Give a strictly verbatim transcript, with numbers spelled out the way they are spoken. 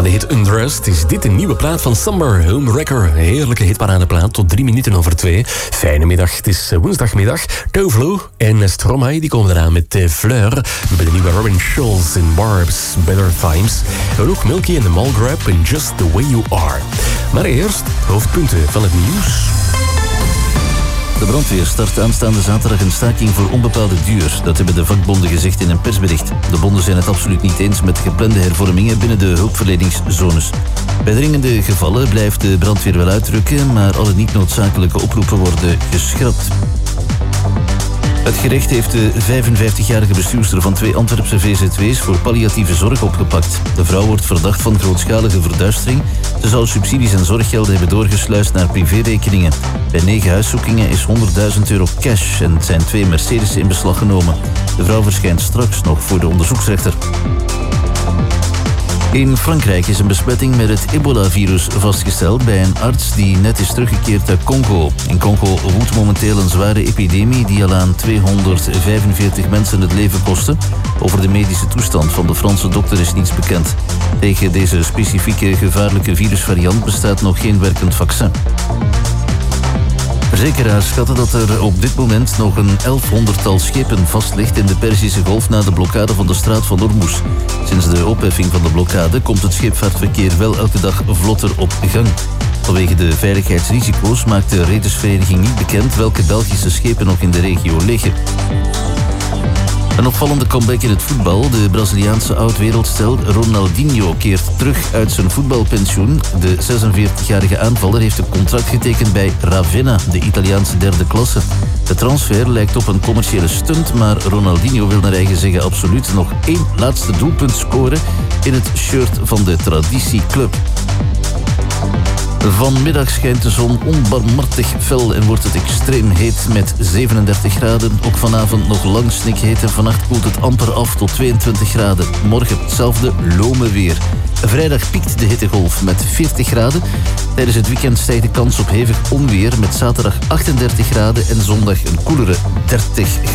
de hit Undressed is dit een nieuwe plaat van Summer Home Wrecker. Heerlijke hitparadeplaat tot drie minuten over twee. Fijne middag, het is woensdagmiddag. Tovlo en Stromae die komen eraan met uh, Fleur. Bij de nieuwe Robin Schulz in Barb's Better Times. En ook Milky en de Malgrab in Just The Way You Are. Maar eerst hoofdpunten van het nieuws. De brandweer start aanstaande zaterdag een staking voor onbepaalde duur. Dat hebben de vakbonden gezegd in een persbericht. De bonden zijn het absoluut niet eens met geplande hervormingen binnen de hulpverleningszones. Bij dringende gevallen blijft de brandweer wel uitdrukken, maar alle niet noodzakelijke oproepen worden geschrapt. Het gerecht heeft de vijfenvijftigjarige bestuurster van twee Antwerpse V Z W's voor palliatieve zorg opgepakt. De vrouw wordt verdacht van grootschalige verduistering. Ze zou subsidies en zorggelden hebben doorgesluist naar privérekeningen. Bij negen huiszoekingen is honderdduizend euro cash en zijn twee Mercedes in beslag genomen. De vrouw verschijnt straks nog voor de onderzoeksrechter. In Frankrijk is een besmetting met het ebola-virus vastgesteld bij een arts die net is teruggekeerd uit Congo. In Congo woedt momenteel een zware epidemie die al aan tweehonderdvijfenveertig mensen het leven kostte. Over de medische toestand van de Franse dokter is niets bekend. Tegen deze specifieke gevaarlijke virusvariant bestaat nog geen werkend vaccin. Verzekeraars schatten dat er op dit moment nog een elfhonderdtal schepen vast ligt in de Perzische Golf na de blokkade van de straat van Hormuz. Sinds de opheffing van de blokkade komt het scheepvaartverkeer wel elke dag vlotter op gang. Vanwege de veiligheidsrisico's maakt de redersvereniging niet bekend welke Belgische schepen nog in de regio liggen. Een opvallende comeback in het voetbal. De Braziliaanse oud-wereldster Ronaldinho keert terug uit zijn voetbalpensioen. De zesenveertigjarige aanvaller heeft een contract getekend bij Ravenna, de Italiaanse derde klasse. De transfer lijkt op een commerciële stunt, maar Ronaldinho wil naar eigen zeggen absoluut nog één laatste doelpunt scoren in het shirt van de traditieclub. Vanmiddag schijnt de zon onbarmhartig fel en wordt het extreem heet met zevenendertig graden. Ook vanavond nog lang snikheet en vannacht koelt het amper af tot tweeëntwintig graden. Morgen hetzelfde lome weer. Vrijdag piekt de hittegolf met veertig graden. Tijdens het weekend stijgt de kans op hevig onweer met zaterdag achtendertig graden en zondag een koelere dertig graden.